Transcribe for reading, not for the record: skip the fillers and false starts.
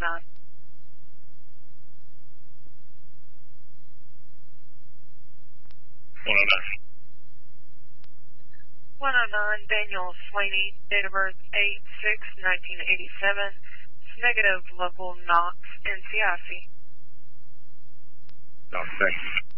109. 109, Daniel Slaney, date of birth 8/6/1987. It's negative, local Knox, NCIC. Knox, thanks.